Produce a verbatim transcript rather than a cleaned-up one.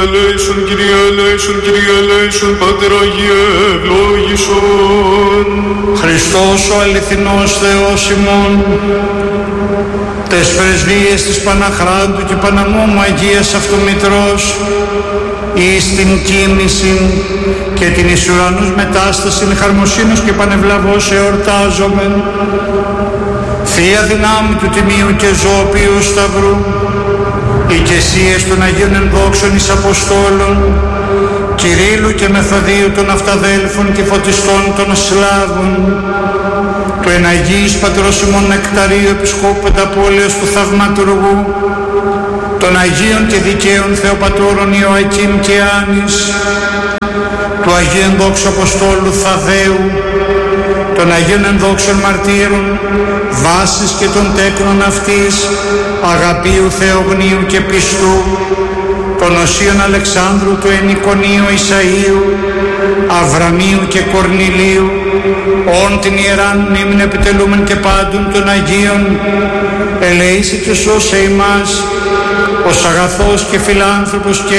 ελέησον, Κύριε ελέησον, Κύριε ελέησον, Πάτερ Αγίε ευλόγησον. Χριστός ο αληθινός Θεός ημών, τες πρεσβείες της Παναχράντου και Παναμόμου Αγίας Αυτομητρός, εις την κίνηση και την εις ουρανούς μετάσταση χαρμοσύνος και πανευλαβώς εορτάζομεν. Θεία δυνάμει του Τιμίου και Ζώπιου Σταυρού, οικεσίες των Αγίων Ενδόξων εις Αποστόλων, Κυρίλλου και Μεθοδίου των Αυταδέλφων και Φωτιστών των Σλάβων, του Εναγίης Πατρός ημών Νεκταρίου Επισκόπου Πενταπόλεως του Θαυματουργού, των Αγίων και Δικαίων Θεοπατώρων Ιωακήμ και Άνης, του Αγίου Ενδόξου Αποστόλου Θαδαίου, των Αγίων Ενδόξων Μαρτύρων, βάσης και των τέκνων αυτής, Αγαπίου Θεογνίου και Πιστού, των Οσίων Αλεξάνδρου του Ενικονίου Ισαΐου, Αβραμίου και Κορνηλίου, όν την Ιεράν μνήμην επιτελούμεν και πάντων των Αγίων, ελεήσει και σώσε ημάς, ως αγαθός και φιλάνθρωπος και